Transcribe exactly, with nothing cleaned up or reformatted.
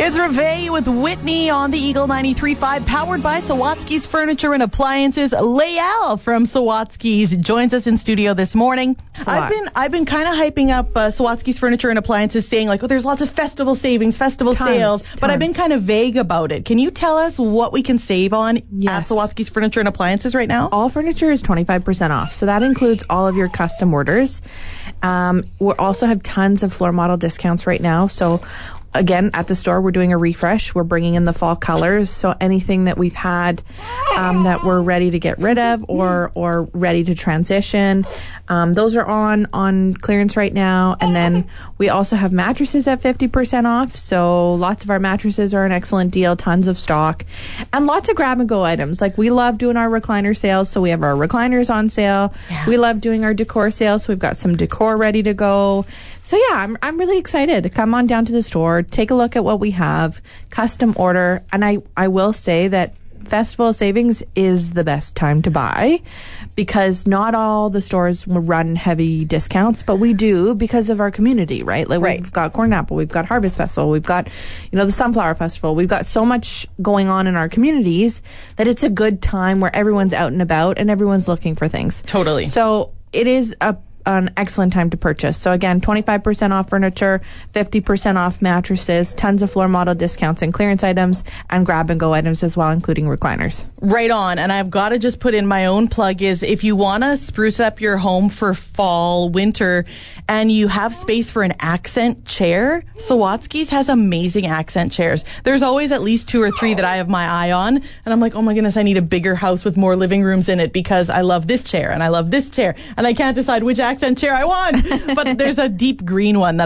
It's Reve with Whitney on the Eagle ninety-three point five, powered by Sawatsky's Furniture and Appliances. Lael from Sawatsky's joins us in studio this morning. I've been I've been kind of hyping up uh, Sawatsky's Furniture and Appliances, saying like, oh, there's lots of festival savings, festival tons, sales, tons. But I've been kind of vague about it. Can you tell us what we can save on yes. at Sawatsky's Furniture and Appliances right now? All furniture is twenty-five percent off, so that includes all of your custom orders. Um, we also have tons of floor model discounts right now, so again, at the store, we're doing a refresh. We're bringing in the fall colors. So anything that we've had um, that we're ready to get rid of or or ready to transition, um, those are on, on clearance right now. And then we also have mattresses at fifty percent off. So lots of our mattresses are an excellent deal, tons of stock, and lots of grab-and-go items. Like, we love doing our recliner sales, so we have our recliners on sale. Yeah. We love doing our decor sales, so we've got some decor ready to go. So yeah, I'm I'm really excited. Come on down to the store, take a look at what we have, custom order. And I, I will say that Festival Savings is the best time to buy, because not all the stores will run heavy discounts, but we do because of our community, right? Like right. We've got Corn Apple, we've got Harvest Festival, we've got, you know, the Sunflower Festival. We've got so much going on in our communities that it's a good time where everyone's out and about and everyone's looking for things. Totally. So it is a an excellent time to purchase. So again, twenty-five percent off furniture, fifty percent off mattresses, tons of floor model discounts and clearance items, and grab and go items as well, including recliners. Right on. And I've got to just put in my own plug is, if you want to spruce up your home for fall, winter, and you have space for an accent chair, Sawatsky's has amazing accent chairs. There's always at least two or three that I have my eye on, and I'm like, oh my goodness, I need a bigger house with more living rooms in it, because I love this chair and I love this chair, and I can't decide which accent chair I want. But there's a deep green one that